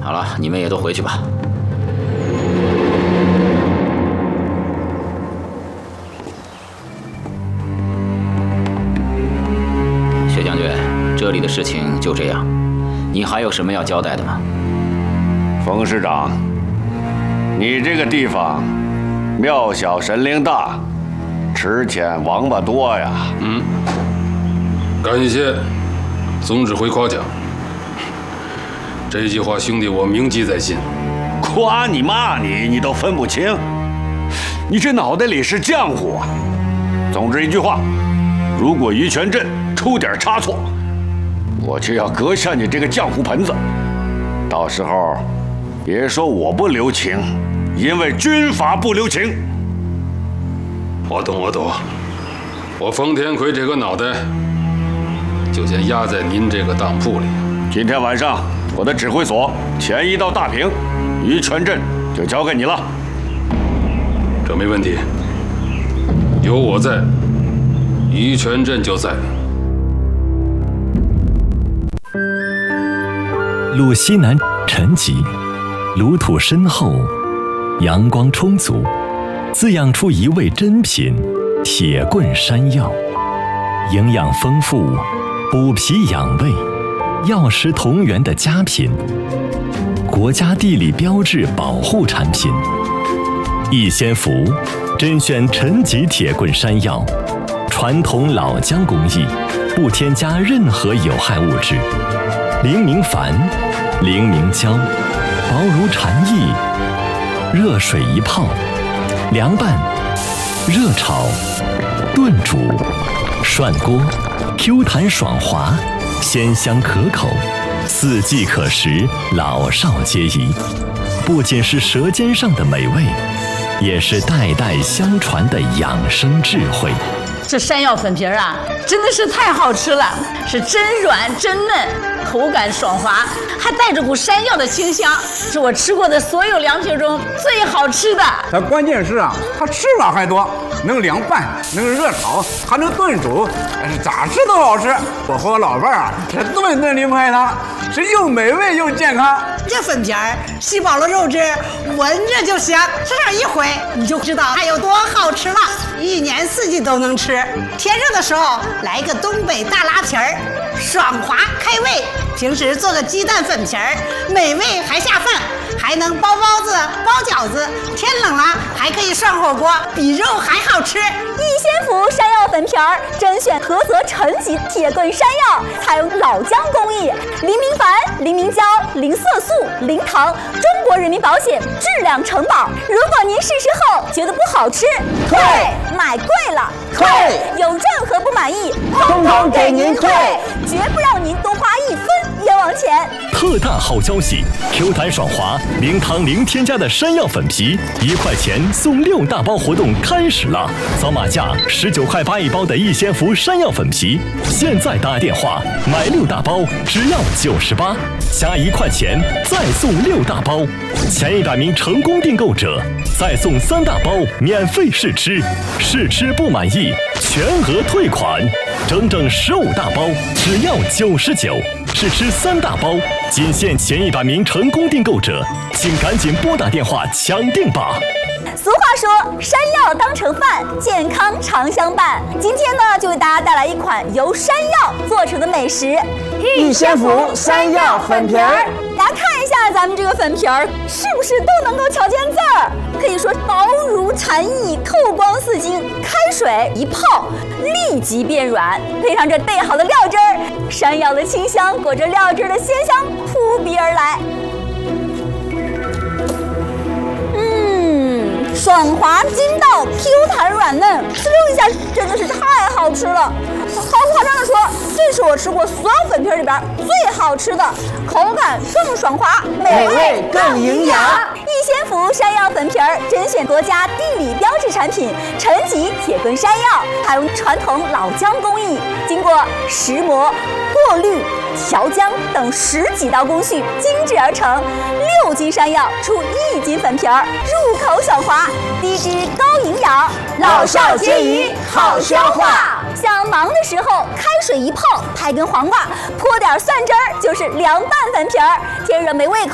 好了，你们也都回去吧。薛将军，这里的事情就这样，你还有什么要交代的吗？ 冯师长，你这个地方庙小神灵大，池浅王八多呀。 感谢总指挥夸奖，这句话兄弟我铭记在心。 夸你骂你，你都分不清，你这脑袋里是浆糊啊！总之一句话，如果于泉镇出点差错，我就要割下你这个浆糊盆子。到时候别说我不留情，因为军法不留情。 我懂，我冯天魁这个脑袋就先压在您这个当铺里。 今天晚上我的指挥所前移到大坪，于泉镇就交给你了。 这没问题，有我在，于泉镇就在。 路西南沉积，炉土深厚，阳光充足，滋养出一味珍品——铁棍山药，营养丰富，补脾养胃，药食同源的佳品，国家地理标志保护产品。逸仙福甄选陈级铁棍山药，传统老姜工艺，不添加任何有害物质，零明矾，零明胶，薄如蝉翼，热水一泡，凉拌、热炒、炖煮、涮锅 ，Q 弹爽滑，鲜香可口，四季可食，老少皆宜。不仅是舌尖上的美味，也是代代相传的养生智慧。 这山药粉皮啊，真的是太好吃了，是真软真嫩，口感爽滑，还带着股山药的清香，是我吃过的所有凉皮中最好吃的。 它关键是啊，它吃法还多，能凉拌，能热炒，还能炖煮，咋吃都好吃。我和我老伴儿啊，是顿顿灵快汤，是又美味又健康。 这粉皮儿吸饱了肉汁，闻着就香，吃上一回你就知道它有多好吃了。一年四季都能吃，天热的时候来个东北大拉皮儿，爽滑开胃。平时做个鸡蛋粉皮儿，美味还下饭，还能包包子、包饺子。天冷了还可以涮火锅，比肉还好吃。 逸仙福山药粉皮儿甄选菏泽陈级铁棍山药，采用老姜工艺，零明矾、零明胶、零色素、零糖，中国人民保险质量承保。如果您试吃后觉得不好吃，退；买贵了，退；有任何不满意， 通通给您退， 绝不让您多花一分冤枉钱。 特大好消息！Q 弹爽滑、零糖零添加的山药粉皮，1块钱送6大包活动开始了！扫码价19块8一包的逸仙福山药粉皮，现在打电话买6大包只要98，加1块钱再送6大包，前100名成功订购者再送3大包免费试吃，试吃不满意全额退款，整整15大包只要99，试吃3大包，仅限前100名成功订购者，请赶紧拨打电话抢订吧。 俗话说，山药当成饭，健康常相伴。今天呢，就为大家带来一款由山药做成的美食—— 逸仙福山药粉皮儿。 大家看一下咱们这个粉皮儿，是不是都能够瞧见字儿？可以说薄如蝉翼，透光似金，开水一泡，立即变软。配上这备好的料汁儿，山药的清香裹着料汁的鲜香扑鼻而来。爽滑筋道 ，Q 弹软嫩，滋溜一下，真的是太好吃了。毫不夸张的说，这是我吃过所有粉皮里边最好吃的，口感更爽滑， 美味更营养。 逸仙福山药粉皮儿甄选国家地理标志产品陈级铁棍山药，采用传统老姜工艺，经过石磨、过滤、调姜等10几道工序精制而成，6斤山药出1斤粉皮儿，入口爽滑，低脂高营养， 老少皆宜，好消化。 想忙的时候，开水一泡，拍根黄瓜，泼点蒜汁儿，就是凉拌粉皮儿。天热没胃口，